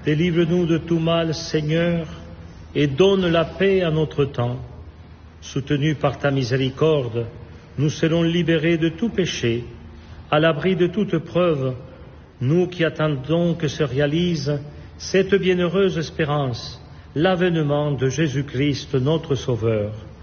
Délivre-nous de tout mal, Seigneur, et donne la paix à notre temps. Soutenus par ta miséricorde, nous serons libérés de tout péché, à l'abri de toute preuve, nous qui attendons que se réalise cette bienheureuse espérance, l'avènement de Jésus-Christ, notre Sauveur.